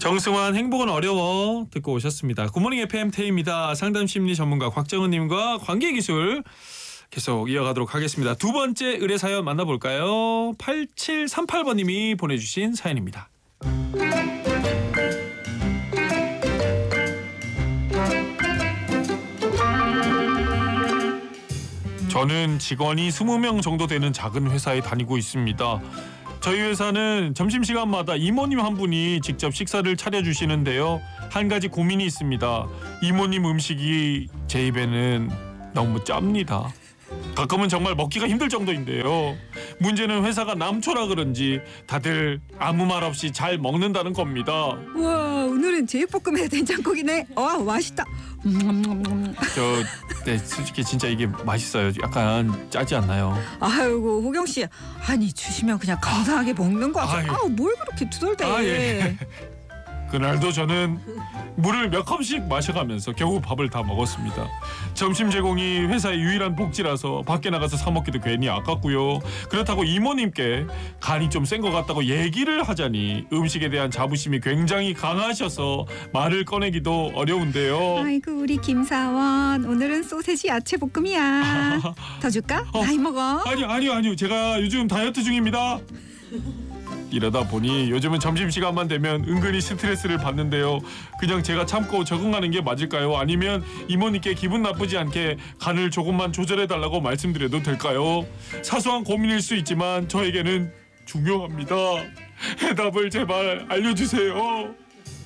정승환 행복은 어려워 듣고 오셨습니다. 굿모닝 FM 태희입니다. 상담심리 전문가 곽정은님과 관계기술 계속 이어가도록 하겠습니다. 두 번째 의뢰사연 만나볼까요? 8738번님이 보내주신 사연입니다. 저는 직원이 20명 정도 되는 작은 회사에 다니고 있습니다. 저희 회사는 점심시간마다 이모님 한 분이 직접 식사를 차려주시는데요. 한 가지 고민이 있습니다. 이모님 음식이 제 입에는 너무 짭니다. 가끔은 정말 먹기가 힘들 정도인데요. 문제는 회사가 남초라 그런지 다들 아무 말 없이 잘 먹는다는 겁니다. 와, 오늘은 제육볶음에 된장국이네. 와, 맛있다. 네, 솔직히 진짜 이게 맛있어요. 약간 짜지 않나요? 아이고, 호경 씨, 아니 주시면 그냥 감사하게 먹는 거 같아. 아유. 뭘 그렇게 투덜대? 예. 그날도 저는 물을 몇 컵씩 마셔가면서 겨우 밥을 다 먹었습니다. 점심 제공이 회사의 유일한 복지라서 밖에 나가서 사 먹기도 괜히 아깝고요. 그렇다고 이모님께 간이 좀 센 것 같다고 얘기를 하자니 음식에 대한 자부심이 굉장히 강하셔서 말을 꺼내기도 어려운데요. 아이고, 우리 김사원, 오늘은 소세지 야채 볶음이야. 더 줄까? 많이 먹어. 아니요. 제가 요즘 다이어트 중입니다. 이러다 보니 요즘은 점심시간만 되면 은근히 스트레스를 받는데요. 그냥 제가 참고 적응하는 게 맞을까요? 아니면 이모님께 기분 나쁘지 않게 간을 조금만 조절해달라고 말씀드려도 될까요? 사소한 고민일 수 있지만 저에게는 중요합니다. 해답을 제발 알려주세요.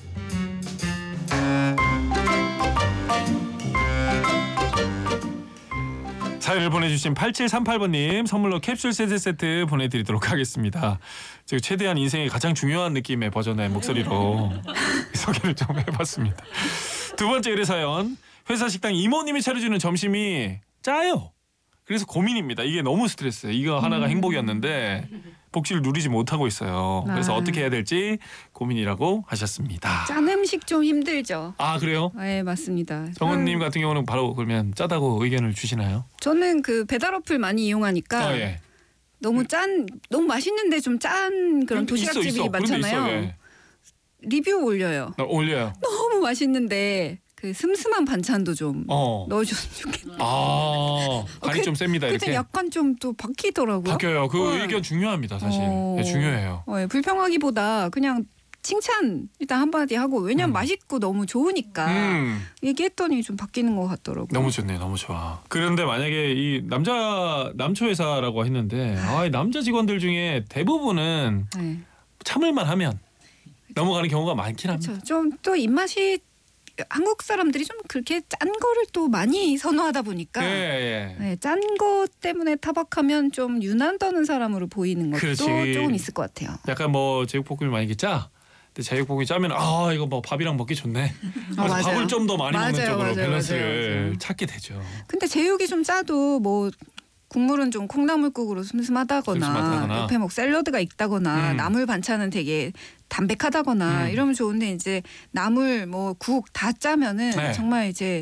사연을 보내주신 8738번님 선물로 캡슐 세트 보내드리도록 하겠습니다. 제가 최대한 인생의 가장 중요한 느낌의 버전의 목소리로 소개를 좀 해봤습니다. 두 번째 의뢰사연. 회사 식당 이모님이 차려주는 점심이 짜요. 그래서 고민입니다. 이게 너무 스트레스예요. 이거 하나가 행복이었는데 복지를 누리지 못하고 있어요. 그래서 어떻게 해야 될지 고민이라고 하셨습니다. 짠 음식 좀 힘들죠. 아, 그래요? 네, 맞습니다. 정은님 같은 경우는 바로 그러면 짜다고 의견을 주시나요? 저는 그 배달 어플 많이 이용하니까 예. 너무 맛있는데 좀 짠 그런 도시락집이 있어. 많잖아요. 그런 게 있어, 예. 리뷰 올려요. 올려요. 너무 맛있는데 그 슴슴한 반찬도 좀 넣어줬으면 좋겠다. 간이 좀 셉니다. 그때 이렇게. 약간 좀 또 바뀌더라고요. 바뀌어요. 그 의견 중요합니다. 사실. 네, 중요해요. 불평하기보다 그냥 칭찬 일단 한마디 하고, 왜냐면 맛있고 너무 좋으니까 얘기했더니 좀 바뀌는 것 같더라고요. 너무 좋네요. 너무 좋아. 그런데 만약에 이 남초 회사라고 했는데 이 남자 직원들 중에 대부분은 참을만 하면 넘어가는 경우가 많긴 합니다. 그렇죠. 좀 또 입맛이 한국 사람들이 좀 그렇게 짠 거를 또 많이 선호하다 보니까 짠 거 때문에 타박하면 좀 유난 떠는 사람으로 보이는 것도 조금 있을 것 같아요. 약간 제육볶음이 만약에 짜. 근데 제육볶음이 짜면 이거 밥이랑 먹기 좋네. 그래서 밥을 좀 더 많이 먹는 쪽으로 밸런스를 찾게 되죠. 근데 제육이 좀 짜도 국물은 좀 콩나물국으로 슴슴하다거나 옆에 샐러드가 있다거나 나물 반찬은 되게 담백하다거나 이러면 좋은데, 이제 나물 국 다 짜면은 정말 이제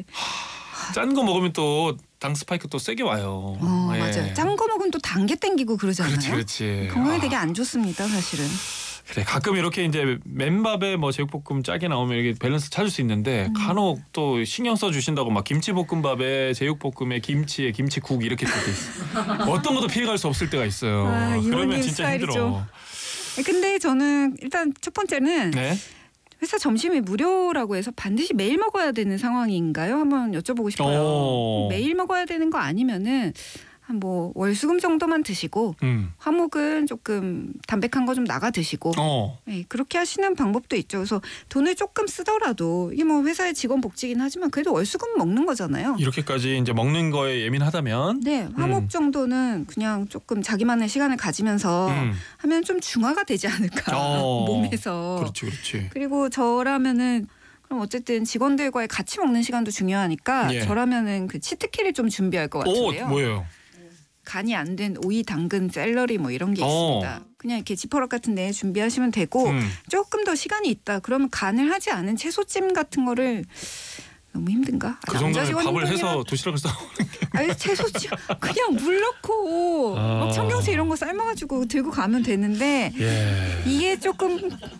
짠 거 먹으면 또 당 스파이크 또 세게 와요. 맞아요. 짠 거 먹으면 또 단계 땡기고 그러잖아요. 그렇지. 건강에 되게 안 좋습니다, 사실은. 그래, 가끔 이렇게 이제 맨밥에 제육볶음 짜게 나오면 이렇게 밸런스 찾을 수 있는데 간혹 또 신경 써 주신다고 막 김치볶음밥에 제육볶음에 김치에 김치국 이렇게 될 때 있어. 어떤 것도 피해갈 수 없을 때가 있어요. 그러면 진짜 스타일이죠. 힘들어. 근데 저는 일단 첫 번째는 회사 점심이 무료라고 해서 반드시 매일 먹어야 되는 상황인가요? 한번 여쭤보고 싶어요. 매일 먹어야 되는 거 아니면은 한 월수금 정도만 드시고 화목은 조금 담백한 거 좀 나가 드시고 그렇게 하시는 방법도 있죠. 그래서 돈을 조금 쓰더라도 이게 회사의 직원 복지긴 하지만 그래도 월수금 먹는 거잖아요. 이렇게까지 이제 먹는 거에 예민하다면 화목 정도는 그냥 조금 자기만의 시간을 가지면서 하면 좀 중화가 되지 않을까 몸에서. 그렇지. 그리고 저라면은 그럼 어쨌든 직원들과의 같이 먹는 시간도 중요하니까 저라면은 그 치트키를 좀 준비할 것 같은데요. 뭐예요? 간이 안 된 오이, 당근, 샐러리 이런 게 있습니다. 그냥 이렇게 지퍼락 같은 데 준비하시면 되고 조금 더 시간이 있다 그러면 간을 하지 않은 채소찜 같은 거를 너무 힘든가? 그 정도면 밥을 해서 도시락을 싸오는 게. 아니 채소찜 그냥 물 넣고 막 청경채 이런 거 삶아가지고 들고 가면 되는데 이게 조금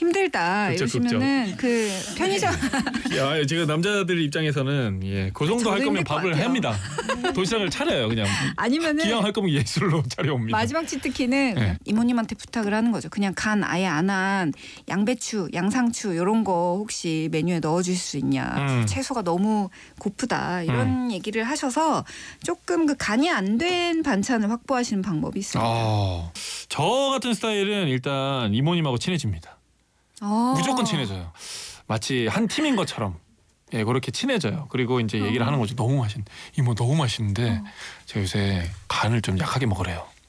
힘들다 그쵸, 이러시면은 그 편의점 야, 제가 남자들 입장에서는 그 정도 할 저도 거면 힘들 것 밥을 같아요. 합니다. 도시락을 차려요, 그냥. 아니면은 기왕 할 거면 예술로 차려옵니다. 마지막 치트키는 네. 이모님한테 부탁을 하는 거죠. 그냥 간 아예 안 한 양배추, 양상추 이런 거 혹시 메뉴에 넣어줄 수 있냐. 채소가 너무 고프다 이런 얘기를 하셔서 조금 그 간이 안 된 반찬을 확보하시는 방법이 있습니다. 저 같은 스타일은 일단 이모님하고 친해집니다. 무조건 친해져요. 마치 한 팀인 것처럼. 예, 그렇게 친해져요. 그리고 이제 얘기를 하는 거죠. 너무 맛있는데 제가 요새 간을 좀 약하게 먹으래요.